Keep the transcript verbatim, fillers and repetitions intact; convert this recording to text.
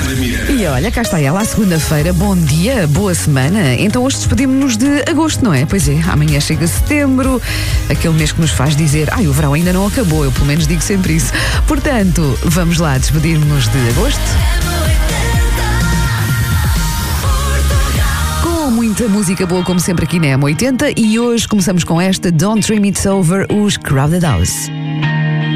Alexandra Miranda. E olha, cá está ela, à segunda-feira. Bom dia, boa semana. Então hoje despedimos-nos de agosto, não é? Pois é, amanhã chega setembro, aquele mês que nos faz dizer, ai, o verão ainda não acabou, eu pelo menos digo sempre isso. Portanto, vamos lá despedir-nos de agosto. Com muita música boa, como sempre aqui na M oitenta, e hoje começamos com esta Don't Dream It's Over, os Crowded House.